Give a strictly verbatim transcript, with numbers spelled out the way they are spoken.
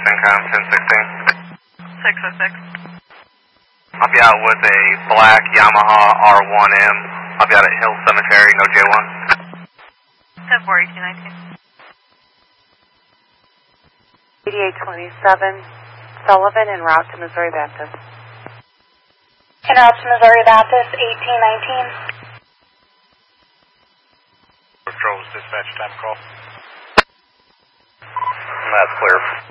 Income ten sixteen. six oh six. I'll be out with a black Yamaha R one M. I'll be out at Hill Cemetery, no J one. ten four eighteen nineteen. eighty-eight twenty-seven, Sullivan en route to Missouri Baptist. En route to Missouri Baptist, eighteen nineteen. Patrol's dispatch time call. That's clear.